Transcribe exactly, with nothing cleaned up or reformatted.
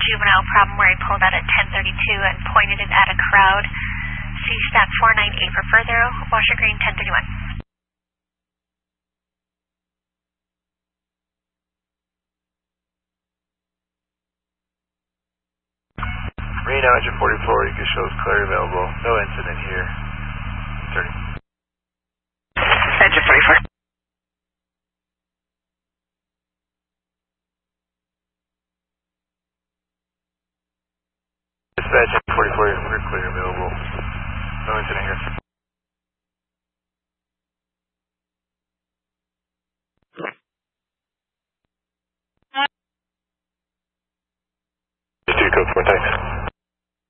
juvenile problem where he pulled out at ten thirty-two and pointed it at a crowd. C STAT four nine eight for further, Washer Green ten thirty-one. Reno, engine forty-four, you can show us clear available. No incident here. thirty.